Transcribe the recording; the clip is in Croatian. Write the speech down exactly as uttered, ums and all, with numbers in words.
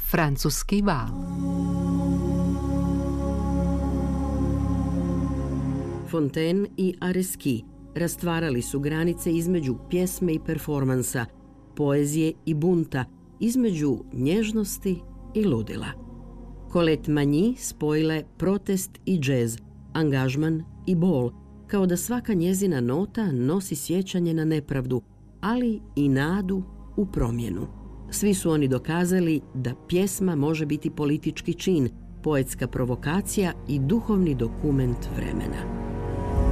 Francuski val. Fontaine i Areski rastvarali su granice između pjesme i performansa, poezije i bunta, između nježnosti i ludila. Colette Magny spojila je protest i džez, angažman i bol, kao da svaka njezina nota nosi sjećanje na nepravdu, ali i nadu u promjenu. Svi su oni dokazali da pjesma može biti politički čin, poetska provokacija i duhovni dokument vremena.